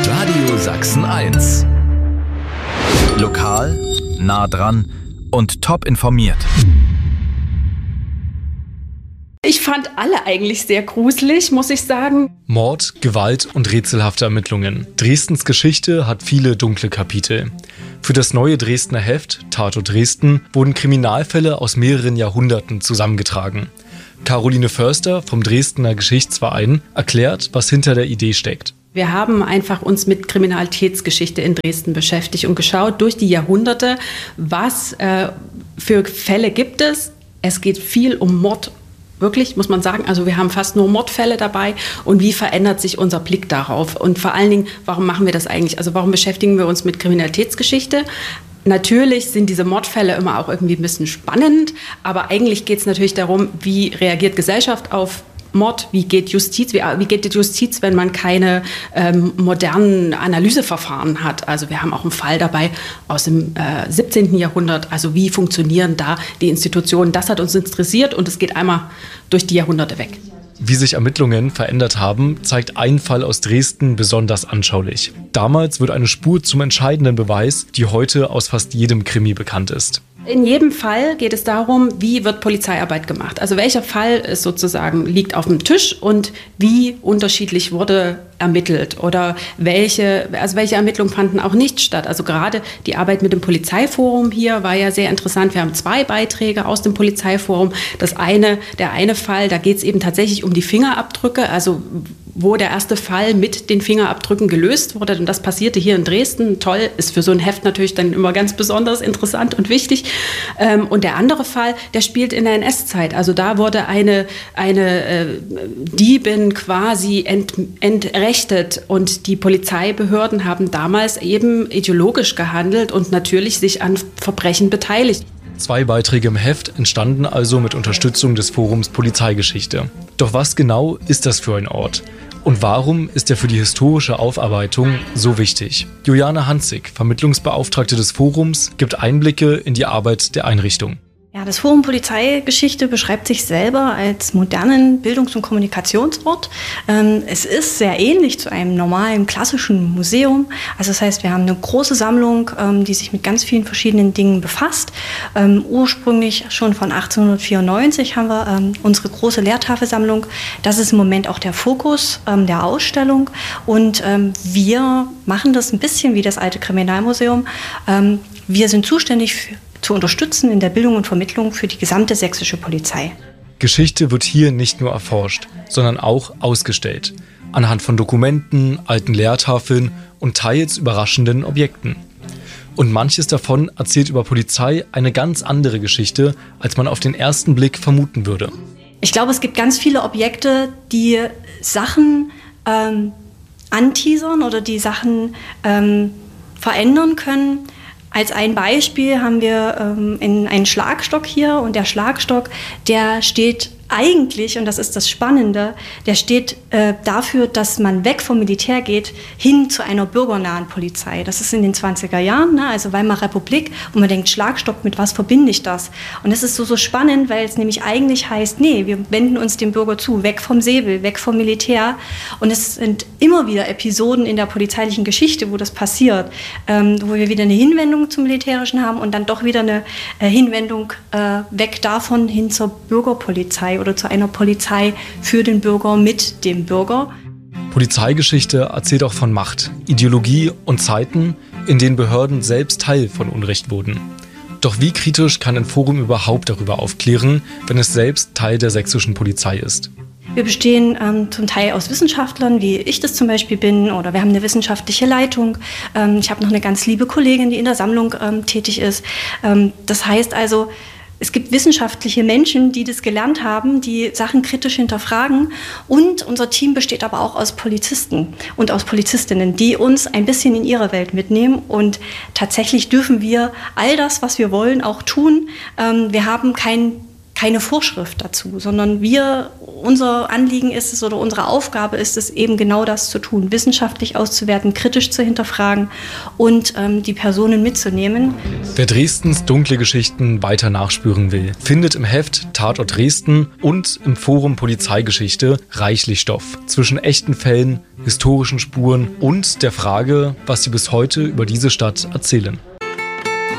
Radio Sachsen 1. Lokal, nah dran und top informiert. Ich fand alle eigentlich sehr gruselig, muss ich sagen. Mord, Gewalt und rätselhafte Ermittlungen. Dresdens Geschichte hat viele dunkle Kapitel. Für das neue Dresdner Heft, Tatort Dresden, wurden Kriminalfälle aus mehreren Jahrhunderten zusammengetragen. Caroline Förster vom Dresdner Geschichtsverein erklärt, was hinter der Idee steckt. Wir haben einfach uns mit Kriminalitätsgeschichte in Dresden beschäftigt und geschaut durch die Jahrhunderte, was für Fälle gibt es. Es geht viel um Mord. Wirklich, muss man sagen, also wir haben fast nur Mordfälle dabei und wie verändert sich unser Blick darauf? Und vor allen Dingen, warum machen wir das eigentlich? Also warum beschäftigen wir uns mit Kriminalitätsgeschichte? Natürlich sind diese Mordfälle immer auch irgendwie ein bisschen spannend, aber eigentlich geht es natürlich darum, wie reagiert Gesellschaft auf Mord, wie geht Justiz, wie geht die Justiz, wenn man keine modernen Analyseverfahren hat. Also wir haben auch einen Fall dabei aus dem 17. Jahrhundert, also wie funktionieren da die Institutionen. Das hat uns interessiert und es geht einmal durch die Jahrhunderte weg. Wie sich Ermittlungen verändert haben, zeigt ein Fall aus Dresden besonders anschaulich. Damals wird eine Spur zum entscheidenden Beweis, die heute aus fast jedem Krimi bekannt ist. In jedem Fall geht es darum, wie wird Polizeiarbeit gemacht. Also welcher Fall ist sozusagen liegt auf dem Tisch und wie unterschiedlich wurde ermittelt oder welche Ermittlungen fanden auch nicht statt. Also gerade die Arbeit mit dem Polizeiforum hier war ja sehr interessant. Wir haben 2 Beiträge aus dem Polizeiforum. Der eine Fall, da geht es eben tatsächlich um die Fingerabdrücke, also wo der erste Fall mit den Fingerabdrücken gelöst wurde. Und das passierte hier in Dresden. Toll, ist für so ein Heft natürlich dann immer ganz besonders interessant und wichtig. Und der andere Fall, der spielt in der NS-Zeit. Also da wurde eine Diebin quasi entrechtet. Und die Polizeibehörden haben damals eben ideologisch gehandelt und natürlich sich an Verbrechen beteiligt. 2 Beiträge im Heft entstanden also mit Unterstützung des Forums Polizeigeschichte. Doch was genau ist das für ein Ort? Und warum ist er für die historische Aufarbeitung so wichtig? Juliane Hanzig, Vermittlungsbeauftragte des Forums, gibt Einblicke in die Arbeit der Einrichtung. Ja, das Forum Polizeigeschichte beschreibt sich selber als modernen Bildungs- und Kommunikationsort. Es ist sehr ähnlich zu einem normalen, klassischen Museum. Also das heißt, wir haben eine große Sammlung, die sich mit ganz vielen verschiedenen Dingen befasst. Ursprünglich schon von 1894 haben wir unsere große Lehrtafelsammlung. Das ist im Moment auch der Fokus der Ausstellung. Und wir machen das ein bisschen wie das alte Kriminalmuseum. Wir sind zuständig zu unterstützen in der Bildung und Vermittlung für die gesamte sächsische Polizei. Geschichte wird hier nicht nur erforscht, sondern auch ausgestellt. Anhand von Dokumenten, alten Lehrtafeln und teils überraschenden Objekten. Und manches davon erzählt über Polizei eine ganz andere Geschichte, als man auf den ersten Blick vermuten würde. Ich glaube, es gibt ganz viele Objekte, die Sachen anteasern oder die Sachen verändern können. Als ein Beispiel haben wir einen Schlagstock hier und der Schlagstock, der steht eigentlich, und das ist das Spannende, der steht dafür, dass man weg vom Militär geht, hin zu einer bürgernahen Polizei. Das ist in den 20er Jahren, ne? Also Weimarer Republik, und man denkt, Schlagstock, mit was verbinde ich das? Und es ist so spannend, weil es nämlich eigentlich heißt, nee, wir wenden uns dem Bürger zu, weg vom Säbel, weg vom Militär. Und es sind immer wieder Episoden in der polizeilichen Geschichte, wo das passiert, wo wir wieder eine Hinwendung zum Militärischen haben und dann doch wieder eine Hinwendung weg davon hin zur Bürgerpolizei oder zu einer Polizei für den Bürger, mit dem Bürger. Polizeigeschichte erzählt auch von Macht, Ideologie und Zeiten, in denen Behörden selbst Teil von Unrecht wurden. Doch wie kritisch kann ein Forum überhaupt darüber aufklären, wenn es selbst Teil der sächsischen Polizei ist? Wir bestehen zum Teil aus Wissenschaftlern, wie ich das zum Beispiel bin, oder wir haben eine wissenschaftliche Leitung. Ich habe noch eine ganz liebe Kollegin, die in der Sammlung tätig ist. Das heißt also, es gibt wissenschaftliche Menschen, die das gelernt haben, die Sachen kritisch hinterfragen. Und unser Team besteht aber auch aus Polizisten und aus Polizistinnen, die uns ein bisschen in ihre Welt mitnehmen. Und tatsächlich dürfen wir all das, was wir wollen, auch tun. Wir haben kein keine Vorschrift dazu, sondern unser Anliegen ist es oder unsere Aufgabe ist es eben genau das zu tun, wissenschaftlich auszuwerten, kritisch zu hinterfragen und die Personen mitzunehmen. Wer Dresdens dunkle Geschichten weiter nachspüren will, findet im Heft Tatort Dresden und im Forum Polizeigeschichte reichlich Stoff zwischen echten Fällen, historischen Spuren und der Frage, was sie bis heute über diese Stadt erzählen.